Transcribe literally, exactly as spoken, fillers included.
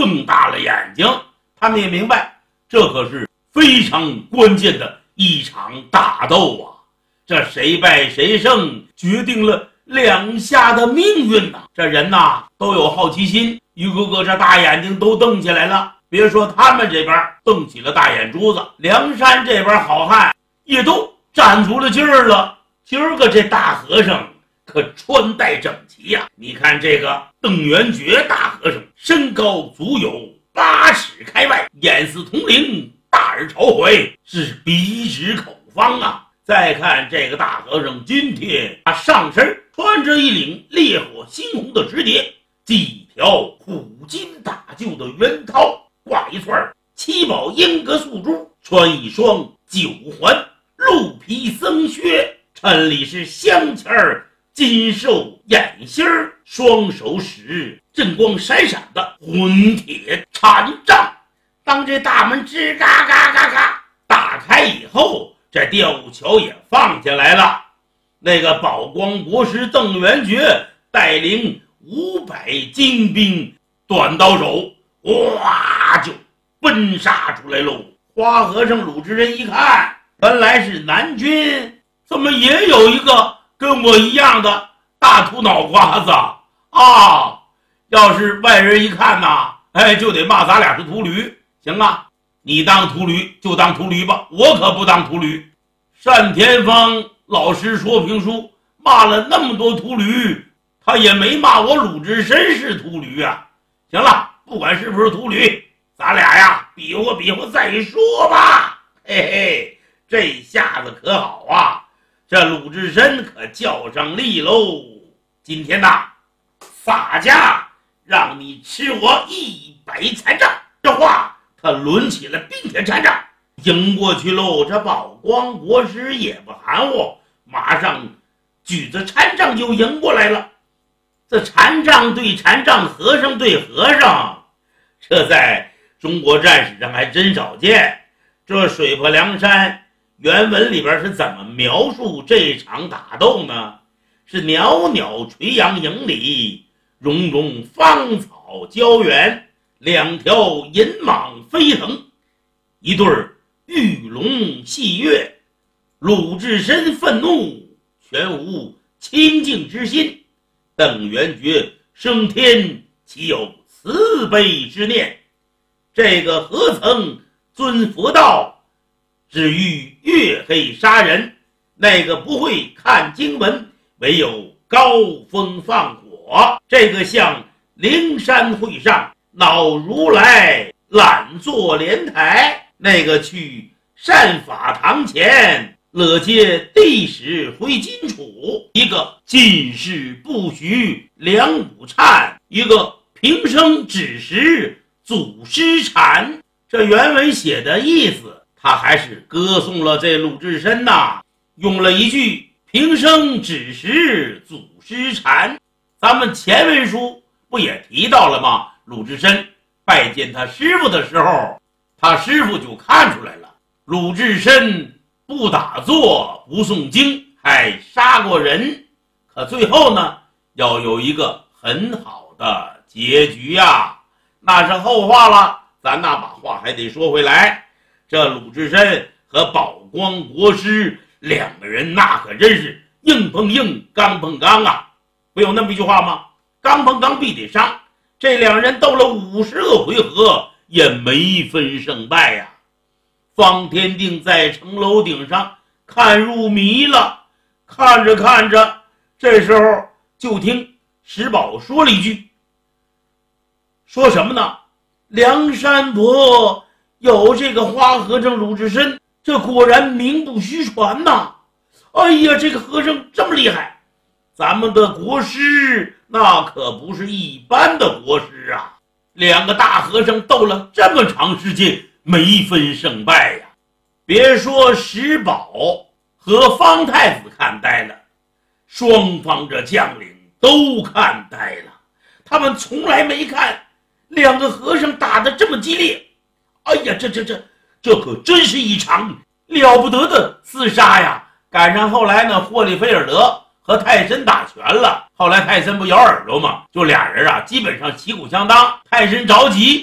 瞪大了眼睛。他们也明白，这可是非常关键的一场打斗啊！这谁败谁胜，决定了两下的命运呐！这人呐都有好奇心，一个个这大眼睛都瞪起来了。别说他们这边瞪起了大眼珠子，梁山这边好汉也都站足了劲儿了。今儿个这大和尚可穿戴整齐呀、啊！你看这个邓元觉大和尚，身高足有八尺开外，眼似铜铃，大耳朝怀，是笔直口方啊！再看这个大和尚，今天他上身穿着一领烈火猩红的直蝶，系一条虎金打旧的圆绦，挂一串七宝英格素珠，穿一双九环鹿皮僧靴，衬里是镶嵌金兽眼心儿，双手使震光闪闪的混铁禅杖。当这大门吱嘎嘎嘎嘎打开以后，这吊桥也放下来了。那个宝光国师邓元觉带领五百精兵，短刀手哇就奔杀出来喽。花和尚鲁智深一看，原来是南军，怎么也有一个跟我一样的大秃脑瓜子啊！要是外人一看呐，哎，就得骂咱俩是秃驴。行啊，你当秃驴就当秃驴吧，我可不当秃驴。单田芳老师说评书骂了那么多秃驴，他也没骂我鲁智深是秃驴啊。行了，不管是不是秃驴，咱俩呀比划比划再说吧。嘿嘿，这下子可好啊，这鲁智深可较上力喽。今天呐，洒家让你吃我一百残杖，这话他抡起了冰铁禅杖迎过去喽。这宝光国师也不含糊，马上举着禅杖就迎过来了。这禅杖对禅杖，和尚对和尚，这在中国战史上还真少见。这水泊梁山原文里边是怎么描述这场打斗呢？是袅袅垂杨营里，融融芳草胶原，两条银蟒飞腾，一对玉龙戏月。鲁智深愤怒，全无清净之心；邓元觉升天，岂有慈悲之念？这个何曾尊佛道，只欲月黑杀人；那个不会看经文，唯有高风放火。这个向灵山会上恼如来懒坐莲台，那个去善法堂前乐接地使回金楚。一个进士不许梁武忏，一个平生只识祖师禅。这原文写的意思，他还是歌颂了这鲁智深呐，用了一句平生只识祖师禅。咱们前文书不也提到了吗？鲁智深拜见他师傅的时候，他师傅就看出来了，鲁智深不打坐不诵经，还杀过人，可最后呢要有一个很好的结局呀、啊，那是后话了。咱那把话还得说回来，这鲁智深和宝光国师两个人那可真是硬碰硬，刚碰刚啊！不有那么一句话吗？刚碰刚必得伤。这两人斗了五十个回合，也没分胜败呀、啊。方天定在城楼顶上看入迷了，看着看着，这时候就听石宝说了一句，说什么呢？梁山伯有这个花和尚鲁智深，这果然名不虚传呐！哎呀，这个和尚这么厉害，咱们的国师那可不是一般的国师啊！两个大和尚斗了这么长时间，没分胜败呀！别说石宝和方太子看呆了，双方这将领都看呆了。他们从来没看两个和尚打得这么激烈。哎呀，这这这这可真是一场了不得的厮杀呀！赶上后来呢，霍利菲尔德和泰森打拳了，后来泰森不咬耳朵吗？就俩人啊，基本上旗鼓相当。泰森着急